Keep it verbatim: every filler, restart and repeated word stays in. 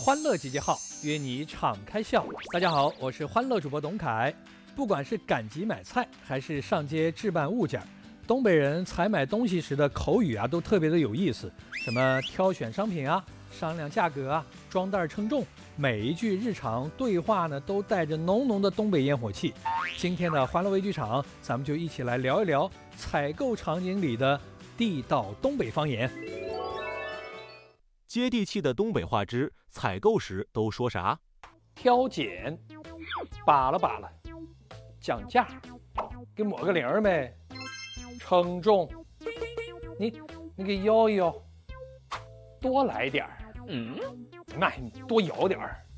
欢乐集结号，约你敞开笑。大家好，我是欢乐主播董凯。不管是赶集买菜，还是上街置办物件，东北人采买东西时的口语啊，都特别的有意思。什么挑选商品啊，商量价格啊，装袋称重，每一句日常对话呢，都带着浓浓的东北烟火气。今天的欢乐微剧场，咱们就一起来聊一聊采购场景里的地道东北方言。 接地气的东北话之采购时都说啥？ 挑拣，扒拉扒拉，讲价，给抹个零儿呗。称重，你你给摇一摇，多来点儿。嗯，那你多摇点儿。